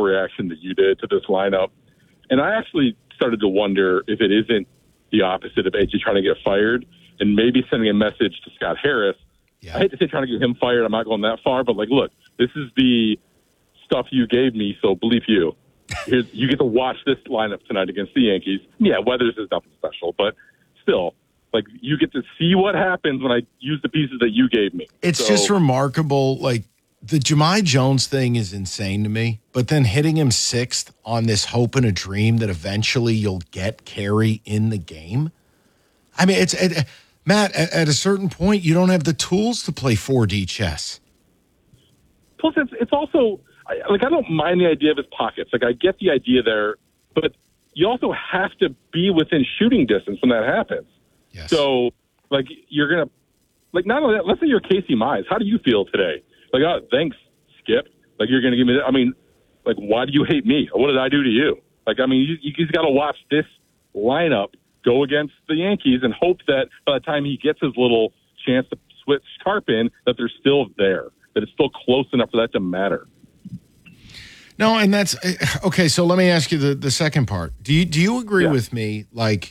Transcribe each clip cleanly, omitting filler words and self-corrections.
reaction that you did to this lineup. And I actually started to wonder if it isn't the opposite of AJ trying to get fired and maybe sending a message to Scott Harris. Yeah. I hate to say trying to get him fired. I'm not going that far, but look, this is the stuff you gave me, so believe you. You get to watch this lineup tonight against the Yankees. Yeah, Weathers is nothing special, but still, you get to see what happens when I use the pieces that you gave me. It's just remarkable. The Jahmai Jones thing is insane to me, but then hitting him sixth on this hope and a dream that eventually you'll get carry in the game. I mean, Matt, at a certain point, you don't have the tools to play 4D chess. Plus, it's also, I don't mind the idea of his pockets. I get the idea there, but you also have to be within shooting distance when that happens. Yes. So, you're going to, not only that, let's say you're Casey Mize. How do you feel today? Thanks, Skip. You're going to give me that. I mean, why do you hate me? What did I do to you? You just got to watch this lineup go against the Yankees and hope that by the time he gets his little chance to switch Sharp in, that they're still there, that it's still close enough for that to matter. No, and that's okay. So let me ask you the second part. Do you agree with me?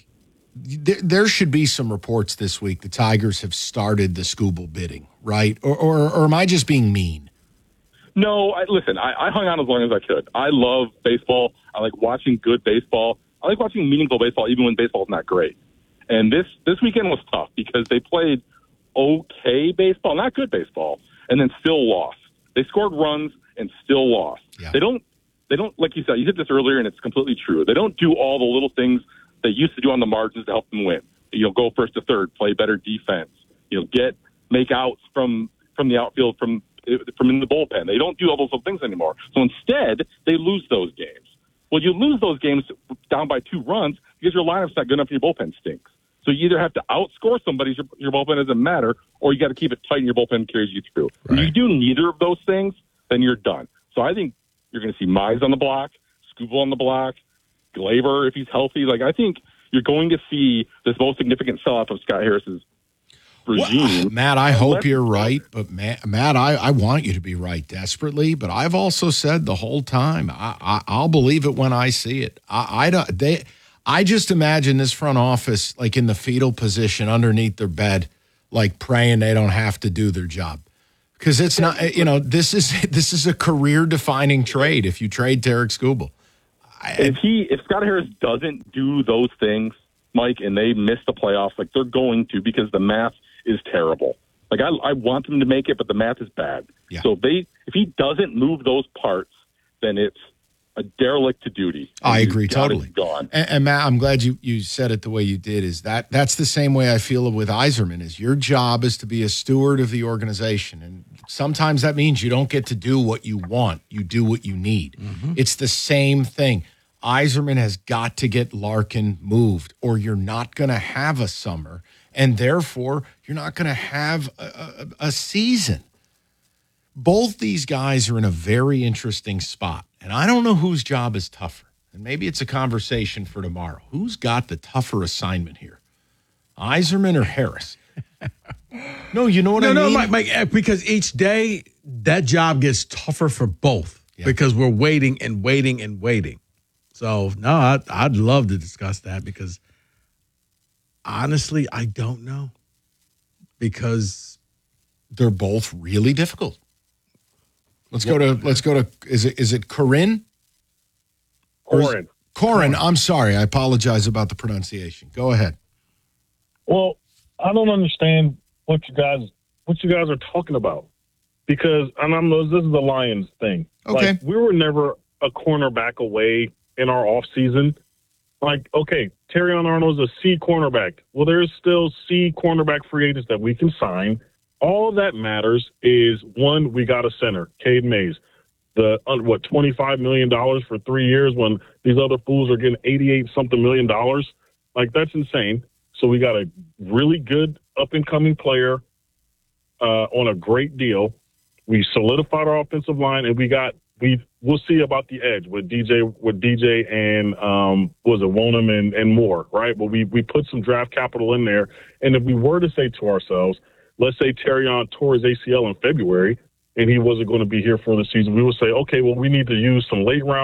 There should be some reports this week the Tigers have started the Skubal bidding, right? Or am I just being mean? No, listen, I hung on as long as I could. I love baseball. I like watching good baseball. I like watching meaningful baseball even when baseball's not great. And this weekend was tough because they played okay baseball, not good baseball, and then still lost. They scored runs and still lost. Yeah. They don't, like you said, you said this earlier, and it's completely true. They don't do all the little things they used to do on the margins to help them win. Go first to third, play better defense. Make outs from the outfield, from in the bullpen. They don't do all those little things anymore. So instead, they lose those games. Well, you lose those games down by 2 runs because your lineup's not good enough and your bullpen stinks. So you either have to outscore somebody, your bullpen doesn't matter, or you got to keep it tight and your bullpen carries you through. Right. When you do neither of those things, then you're done. So I think you're going to see Mize on the block, Skubal on the block, Gleyber if he's healthy. I think you're going to see this most significant sell-off of Scott Harris's regime. Well, Matt, I hope you're right, but Matt, I want you to be right desperately. But I've also said the whole time, I'll believe it when I see it. I just imagine this front office in the fetal position underneath their bed, praying they don't have to do their job. Because it's not, this is a career-defining trade if you trade Tarik Skubal. If Scott Harris doesn't do those things, Mike, and they miss the playoffs, they're going to because the math is terrible. I want them to make it, but the math is bad. Yeah. So if he doesn't move those parts, then it's a derelict to duty. I agree totally. Gone. And Matt, I'm glad you said it the way you did. That's the same way I feel with Yzerman. Is your job is to be a steward of the organization, and sometimes that means you don't get to do what you want. You do what you need. Mm-hmm. It's the same thing. Yzerman has got to get Larkin moved, or you're not going to have a summer, and therefore you're not going to have a season. Both these guys are in a very interesting spot, and I don't know whose job is tougher. And maybe it's a conversation for tomorrow. Who's got the tougher assignment here, Yzerman or Harris? No, you know what I mean? No, Mike, because each day that job gets tougher for both because we're waiting and waiting and waiting. So, no, I'd love to discuss that because, honestly, I don't know. Because they're both really difficult. Let's go to is it Corinne? Corin. I'm sorry. I apologize about the pronunciation. Go ahead. Well, I don't understand what you guys are talking about because this is the Lions thing. Okay. We were never a cornerback away in our offseason. Terrion Arnold's a C cornerback. Well, there's still C cornerback free agents that we can sign. All that matters is, one, we got a center, Cade Mays. The $25 million for 3 years when these other fools are getting $88-something million. That's insane. So we got a really good up-and-coming player on a great deal. We solidified our offensive line, and we'll see about the edge with DJ and Wonham and more, right? But we put some draft capital in there, and if we were to say to ourselves, let's say Terrion tore his ACL in February and he wasn't going to be here for the season, we would say, okay, well, we need to use some late round